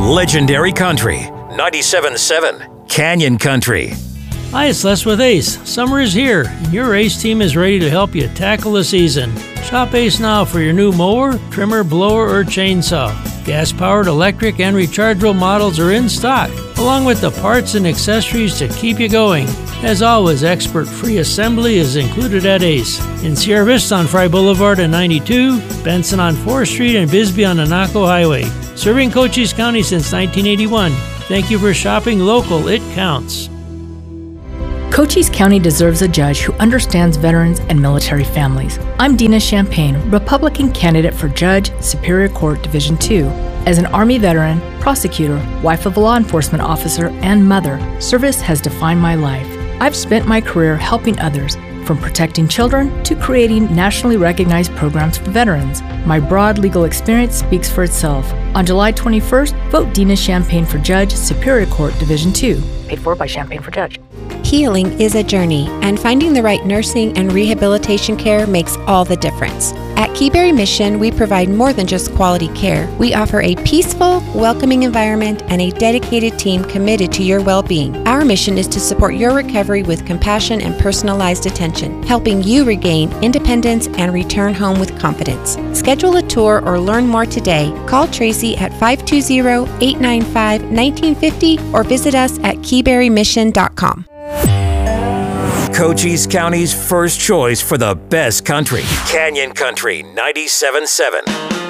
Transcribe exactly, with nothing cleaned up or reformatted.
legendary country. ninety-seven point seven Canyon Country. Hi, it's Les with Ace. Summer is here, and your Ace team is ready to help you tackle the season. Shop Ace now for your new mower, trimmer, blower, or chainsaw. Gas-powered, electric, and rechargeable models are in stock, along with the parts and accessories to keep you going. As always, expert-free assembly is included at Ace. In Sierra Vista on Fry Boulevard and ninety-two, Benson on fourth Street, and Bisbee on Anaco Highway. Serving Cochise County since nineteen eighty-one. Thank you for shopping local. It counts. Cochise County deserves a judge who understands veterans and military families. I'm Dina Champagne, Republican candidate for Judge, Superior Court Division two. As an Army veteran, prosecutor, wife of a law enforcement officer, and mother, service has defined my life. I've spent my career helping others, from protecting children to creating nationally recognized programs for veterans. My broad legal experience speaks for itself. On July twenty-first, vote Dina Champagne for Judge, Superior Court Division two. Paid for by Champagne for Judge. Healing is a journey, and finding the right nursing and rehabilitation care makes all the difference. At Keyberry Mission, we provide more than just quality care. We offer a peaceful, welcoming environment and a dedicated team committed to your well-being. Our mission is to support your recovery with compassion and personalized attention, helping you regain independence and return home with confidence. Schedule a tour or learn more today. Call Tracy at five two zero, eight nine five, one nine five zero or visit us at keyberry mission dot com. Cochise County's first choice for the best country. Canyon Country ninety-seven point seven.